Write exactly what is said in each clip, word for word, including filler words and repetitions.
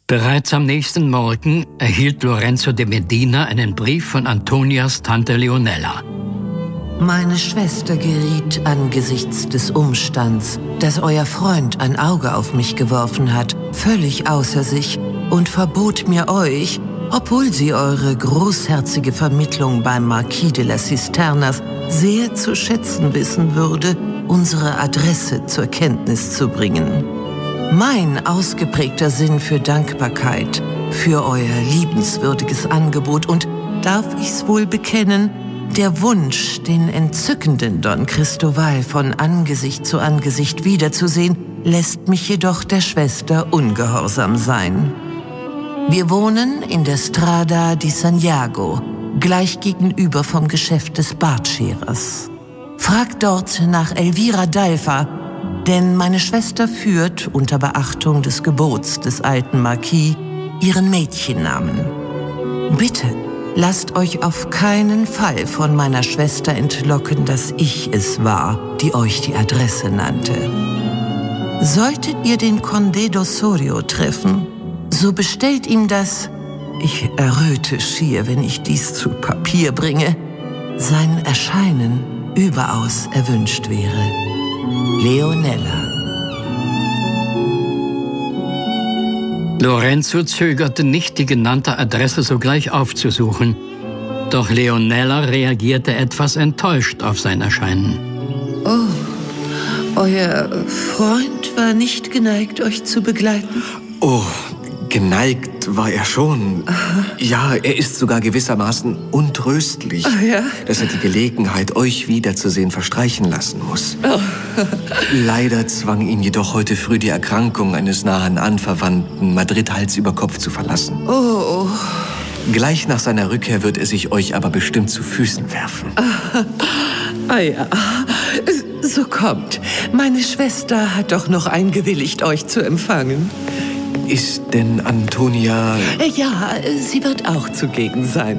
Bereits am nächsten Morgen erhielt Lorenzo de Medina einen Brief von Antonias Tante Leonella. Meine Schwester geriet angesichts des Umstands, dass euer Freund ein Auge auf mich geworfen hat, völlig außer sich und verbot mir euch, obwohl sie eure großherzige Vermittlung beim Marquis de las Cisternas sehr zu schätzen wissen würde, unsere Adresse zur Kenntnis zu bringen. Mein ausgeprägter Sinn für Dankbarkeit, für euer liebenswürdiges Angebot und, darf ich's wohl bekennen, der Wunsch, den entzückenden Don Cristoval von Angesicht zu Angesicht wiederzusehen, lässt mich jedoch der Schwester ungehorsam sein. Wir wohnen in der Strada di San Jago, gleich gegenüber vom Geschäft des Bartscherers. Fragt dort nach Elvira d'Alfa, denn meine Schwester führt, unter Beachtung des Gebots des alten Marquis, ihren Mädchennamen. Bitte, lasst euch auf keinen Fall von meiner Schwester entlocken, dass ich es war, die euch die Adresse nannte. Solltet ihr den Conde d'Ossorio treffen, so bestellt ihm das, ich erröte schier, wenn ich dies zu Papier bringe, sein Erscheinen überaus erwünscht wäre. Leonella. Lorenzo zögerte nicht, die genannte Adresse sogleich aufzusuchen. Doch Leonella reagierte etwas enttäuscht auf sein Erscheinen. Oh, euer Freund war nicht geneigt, euch zu begleiten? Oh, geneigt war er schon. Aha. Ja, er ist sogar gewissermaßen untröstlich, Ach ja? dass er die Gelegenheit, euch wiederzusehen, verstreichen lassen muss. Oh. Leider zwang ihn jedoch heute früh die Erkrankung eines nahen Anverwandten, Madrid Hals über Kopf zu verlassen. Oh. Gleich nach seiner Rückkehr wird er sich euch aber bestimmt zu Füßen werfen. Ah, ah ja, so kommt. Meine Schwester hat doch noch eingewilligt, euch zu empfangen. Ist denn Antonia... Ja, sie wird auch zugegen sein.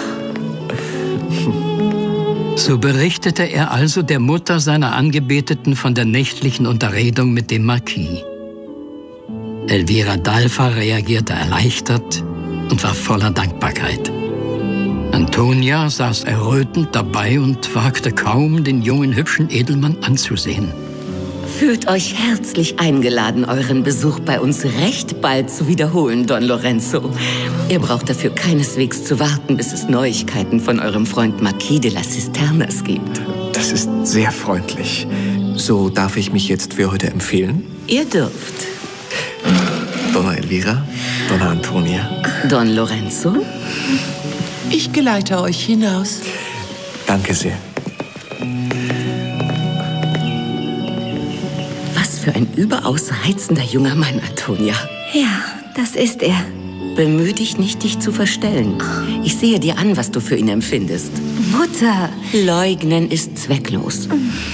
So berichtete er also der Mutter seiner Angebeteten von der nächtlichen Unterredung mit dem Marquis. Elvira d'Alfa reagierte erleichtert und war voller Dankbarkeit. Antonia saß errötend dabei und wagte kaum, den jungen, hübschen Edelmann anzusehen. Fühlt euch herzlich eingeladen, euren Besuch bei uns recht bald zu wiederholen, Don Lorenzo. Ihr braucht dafür keineswegs zu warten, bis es Neuigkeiten von eurem Freund Marquis de las Cisternas gibt. Das ist sehr freundlich. So darf ich mich jetzt für heute empfehlen? Ihr dürft. Donna Elvira, Donna Antonia. Don Lorenzo? Ich geleite euch hinaus. Danke sehr. Für ein überaus reizender junger Mann, Antonia. Ja, das ist er. Bemühe dich nicht, dich zu verstellen. Ich sehe dir an, was du für ihn empfindest. Mutter! Leugnen ist zwecklos.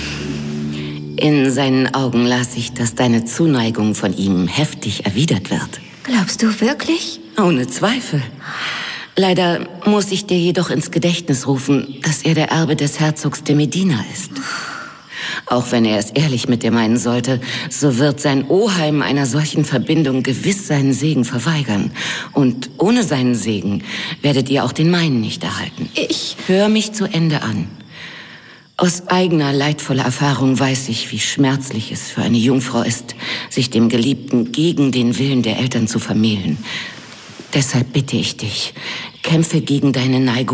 In seinen Augen las ich, dass deine Zuneigung von ihm heftig erwidert wird. Glaubst du wirklich? Ohne Zweifel. Leider muss ich dir jedoch ins Gedächtnis rufen, dass er der Erbe des Herzogs de Medina ist. Auch wenn er es ehrlich mit dir meinen sollte, so wird sein Oheim einer solchen Verbindung gewiss seinen Segen verweigern. Und ohne seinen Segen werdet ihr auch den meinen nicht erhalten. Ich... Hör mich zu Ende an. Aus eigener leidvoller Erfahrung weiß ich, wie schmerzlich es für eine Jungfrau ist, sich dem Geliebten gegen den Willen der Eltern zu vermählen. Deshalb bitte ich dich, kämpfe gegen deine Neigung